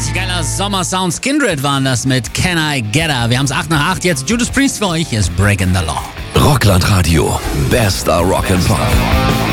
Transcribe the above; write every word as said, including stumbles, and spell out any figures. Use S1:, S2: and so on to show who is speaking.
S1: Richtig geiler Sommersound. Skindred waren das mit Can I Get Her. Wir haben es acht nach acht. Jetzt Judas Priest für euch ist Breaking the Law.
S2: Rockland Radio. Bester Rock and Pop.